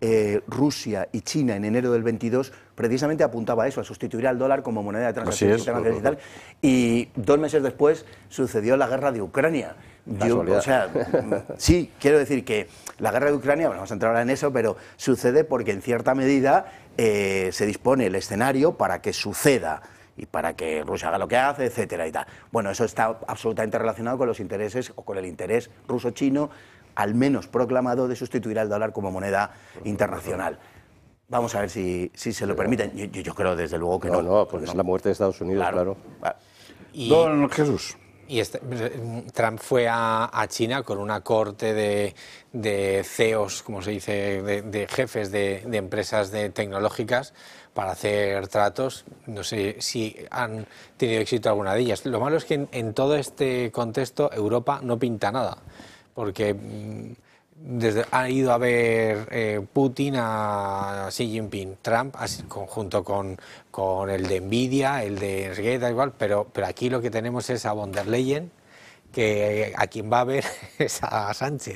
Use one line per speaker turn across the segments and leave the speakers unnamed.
Rusia y China en enero del 22 precisamente apuntaba a eso, a sustituir al dólar como moneda de transacciones internacionales y tal. Y 2 meses después sucedió la guerra de Ucrania. O sea, sí, quiero decir que la guerra de Ucrania, bueno, vamos a entrar ahora en eso, pero sucede porque en cierta medida se dispone el escenario para que suceda y para que Rusia haga lo que hace, etcétera y tal. Bueno, eso está absolutamente relacionado con los intereses o con el interés ruso-chino, al menos proclamado, de sustituir al dólar como moneda internacional. Vamos a ver si se lo permiten. Yo creo desde luego que no.
No, pues es la muerte de Estados Unidos, claro.
Don Jesús.
Y Trump fue a China con una corte de CEOs, como se dice, de jefes de empresas tecnológicas para hacer tratos. No sé si han tenido éxito alguna de ellas. Lo malo es que en todo este contexto Europa no pinta nada, porque ha ido a ver Putin a Xi Jinping, Trump, junto con el de Nvidia, el de Enrique, da igual, pero aquí lo que tenemos es a von der Leyen, que a quien va a ver es a Sánchez.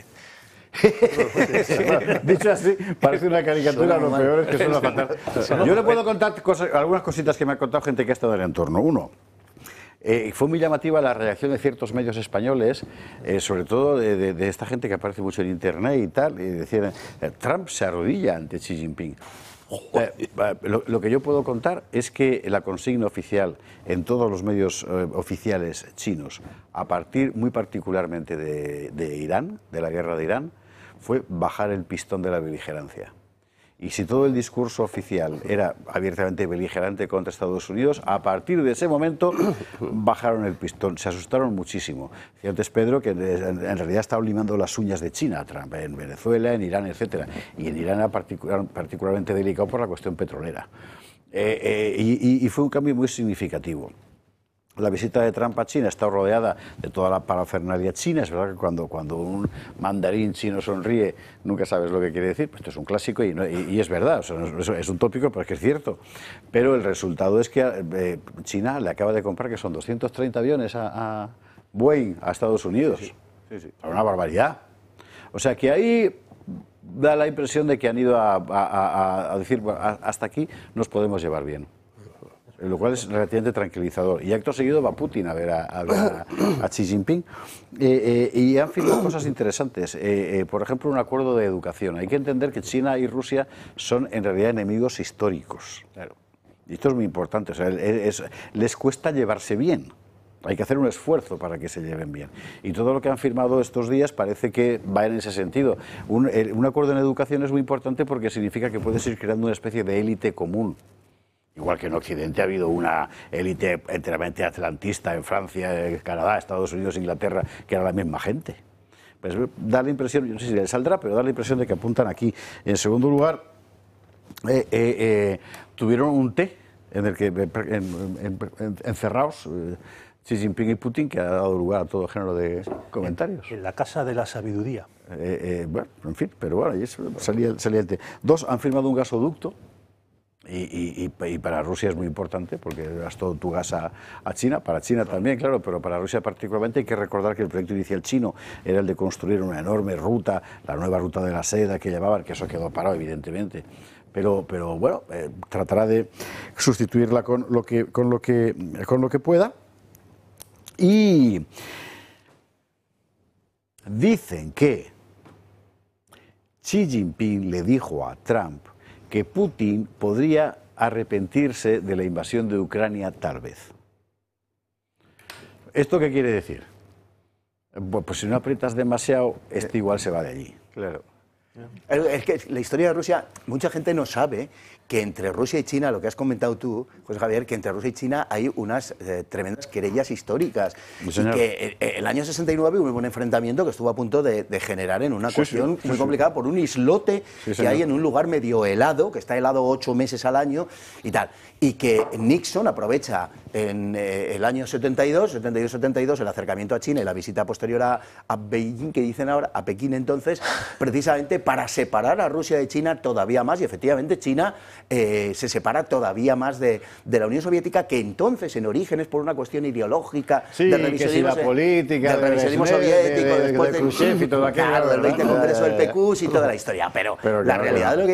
Dicho así, parece una caricatura, lo peor es que suena fatal. Yo le puedo contar algunas cositas que me ha contado gente que ha estado en el entorno. Uno, fue muy llamativa la reacción de ciertos medios españoles, sobre todo de esta gente que aparece mucho en internet y tal, y decían, Trump se arrodilla ante Xi Jinping. Lo que yo puedo contar es que la consigna oficial en todos los medios oficiales chinos, a partir muy particularmente de Irán, de la guerra de Irán, fue bajar el pistón de la beligerancia. Y si todo el discurso oficial era abiertamente beligerante contra Estados Unidos, a partir de ese momento bajaron el pistón, se asustaron muchísimo. Decía antes Pedro que en realidad estaba limando las uñas de China, Trump, en Venezuela, en Irán, etcétera. Y en Irán era particularmente delicado por la cuestión petrolera. Y fue un cambio muy significativo. La visita de Trump a China está rodeada de toda la parafernalia china. Es verdad que cuando un mandarín chino sonríe nunca sabes lo que quiere decir. Pues esto es un clásico y es verdad, o sea, es un tópico, pero es que es cierto. Pero el resultado es que China le acaba de comprar, que son 230 aviones a Boeing, a Estados Unidos. Sí. Una barbaridad. O sea que ahí da la impresión de que han ido a decir, bueno, hasta aquí nos podemos llevar bien. Lo cual es relativamente tranquilizador. Y acto seguido va Putin a ver a Xi Jinping y han firmado cosas interesantes. Por ejemplo, un acuerdo de educación. Hay que entender que China y Rusia son en realidad enemigos históricos. Claro. Y esto es muy importante. O sea, les cuesta llevarse bien. Hay que hacer un esfuerzo para que se lleven bien. Y todo lo que han firmado estos días parece que va en ese sentido. Un acuerdo en educación es muy importante porque significa que puedes ir creando una especie de élite común. Igual que en Occidente ha habido una élite enteramente atlantista en Francia, Canadá, Estados Unidos, Inglaterra, que era la misma gente. Pues da la impresión, yo no sé si le saldrá, pero da la impresión de que apuntan aquí. En segundo lugar, tuvieron un té en el que encerrados Xi Jinping y Putin, que ha dado lugar a todo género de comentarios.
En la Casa de la Sabiduría.
Bueno, en fin, pero bueno, ahí salía el té. 2, han firmado un gasoducto. Y para Rusia es muy importante porque das todo tu gas a China, para China también, claro, pero para Rusia particularmente. Hay que recordar que el proyecto inicial chino era el de construir una enorme ruta, la nueva ruta de la seda que llamaban, que eso quedó parado evidentemente, pero bueno, tratará de sustituirla con lo que pueda. Y dicen que Xi Jinping le dijo a Trump que Putin podría arrepentirse de la invasión de Ucrania tal vez. ¿Esto qué quiere decir? Pues si no aprietas demasiado, este igual se va de allí.
Claro. Es que la historia de Rusia, mucha gente no sabe que entre Rusia y China, lo que has comentado tú, José Javier, que entre Rusia y China hay unas tremendas querellas históricas. Y que el año 69 hubo un enfrentamiento que estuvo a punto de generar en una cuestión muy complicada por un islote que hay en un lugar medio helado, que está helado 8 meses al año y tal. Y que Nixon aprovecha en el año 71-72, el acercamiento a China y la visita posterior a Beijing, que dicen ahora, a Pekín entonces, precisamente para separar a Rusia de China todavía más. Y efectivamente China se separa todavía más de la Unión Soviética, que entonces en orígenes por una cuestión ideológica
de revisionismo,
que si la política, del revisionismo soviético, después
de Khrushchev y todo aquello,
del 20 Congreso del PQ y toda la historia. Pero la realidad de lo que